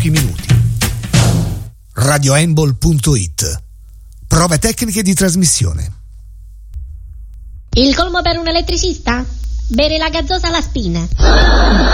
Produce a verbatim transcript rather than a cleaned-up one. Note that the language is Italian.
pochi minuti. radioembol punto it. Prove tecniche di trasmissione. Il colmo per un elettricista? Bere la gazzosa alla spina.